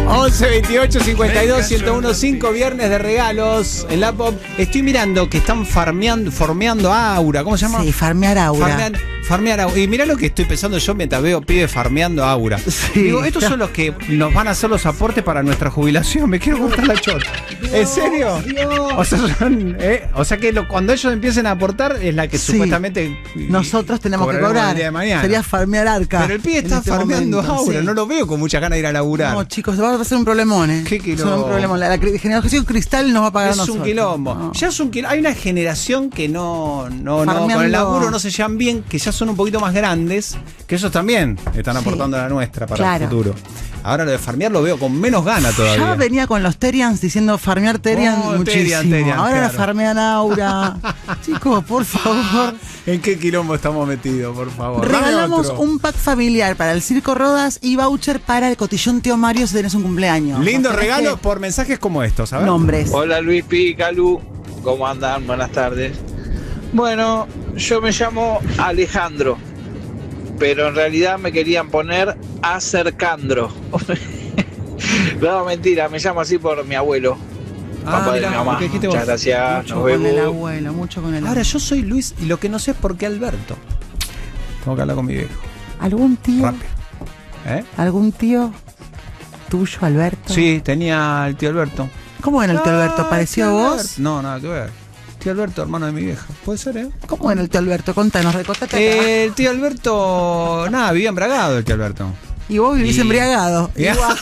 11 28 52 1015, viernes de regalos en la Pop. Estoy mirando que están farmeando Aura. ¿Cómo se llama? Sí, farmear Aura. Farmear Aura. Y mirá lo que estoy pensando yo mientras veo pibes farmeando Aura. Sí. Digo, estos son los que nos van a hacer los aportes para nuestra jubilación. Me quiero cortar la chota. ¿En serio? O sea que cuando ellos empiecen a aportar es la que supuestamente nosotros tenemos que cobrar. El día de mañana. Sería farmear Arca. Pero el pibe está farmeando Aura. Sí. No lo veo con muchas ganas de ir a laburar. No, chicos, va a ser un problemón, ¿eh? ¿Qué quilombo? Es un problemón. La generación cristal nos va a pagar a nosotros. Es un quilombo. No. Ya es un quilombo. Hay una generación que no con el laburo no se llevan bien, que ya son un poquito más grandes, que esos también están aportando a la nuestra para el futuro. Ahora lo de farmear lo veo con menos gana todavía. Ya venía con los Terians diciendo farmear Terians muchísimo. Terian, ahora claro. La farmean Aura. Chicos, por favor. ¿En qué quilombo estamos metidos, por favor? Regalamos un pack familiar para el Circo Rodas y voucher para el Cotillón Tío Mario si tenés un cumpleaños. Lindo regalo por mensajes como estos, ¿sabes? Nombres. Hola Luis Pi, Calu. ¿Cómo andan? Buenas tardes. Bueno, yo me llamo Alejandro, pero en realidad me querían poner Acercandro. No, mentira, me llamo así por mi abuelo. Papá de mi mamá. Muchas gracias. Mucho con el abuelo, mucho con el abuelo. Ahora yo soy Luis y lo que no sé es por qué Alberto. Tengo que hablar con mi viejo. ¿Algún tío? Rápido. ¿Algún tío tuyo, Alberto? Sí, tenía el tío Alberto. ¿Cómo era el tío Alberto? ¿Pareció a vos? No, nada que ver. Tío Alberto, hermano de mi vieja. Puede ser, ¿eh? ¿Cómo era el tío Alberto? Contanos, recontate. El tío Alberto, nada, vivía embragado el tío Alberto. Y vos vivís embriagado.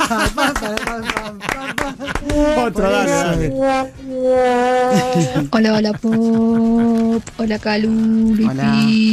Otro, dale. Hola, Pop. Hola, Calu. Hola.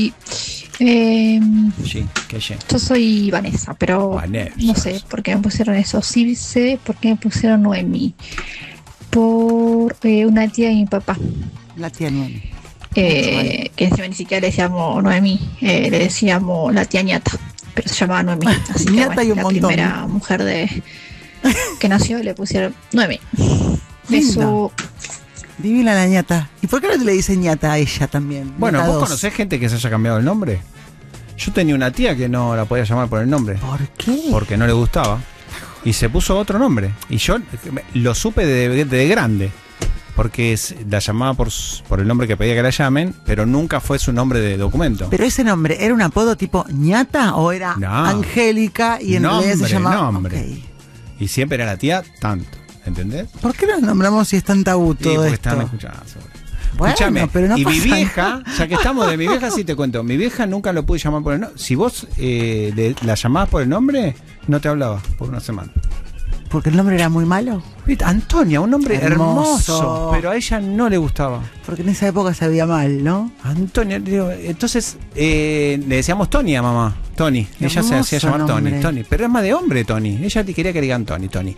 Sí, ¿qué sé? Yo soy Vanessa, pero no sé por qué me pusieron eso. Sí sé por qué me pusieron Noemí. Por una tía de mi papá. La tía Noemí. Que encima ni siquiera le decíamos Noemí, le decíamos la tía ñata, pero se llamaba Noemí. Así que ñata y un la montón. Primera mujer que nació le pusieron Noemí. Eso. Divina la ñata. ¿Y por qué no le dicen ñata a ella también? Bueno, ñata ¿vos 2. conocés gente que se haya cambiado el nombre? Yo tenía una tía que no la podía llamar por el nombre. ¿Por qué? Porque no le gustaba. Y se puso otro nombre. Y yo lo supe de grande. Porque la llamaba por el nombre que pedía que la llamen, pero nunca fue su nombre de documento. ¿Pero ese nombre era un apodo tipo ñata o era Angélica y en realidad se llamaba? Nombre. Okay. Y siempre era la tía tanto, ¿entendés? ¿Por qué nos nombramos si es tan tabú todo porque esto? están escuchando. Bueno, escúchame, pero no y mi pasa vieja, nada. ya que estamos de mi vieja, sí te cuento, mi vieja nunca lo pude llamar por el nombre. Si vos la llamabas por el nombre, no te hablaba por una semana. ¿Porque el nombre era muy malo? Antonia, un nombre hermoso, pero a ella no le gustaba. Porque en esa época se veía mal, ¿no? Antonia, entonces le decíamos Tony a mamá. Tony, ella se hacía llamar Tony, pero es más de hombre Tony. Ella quería que le digan Tony.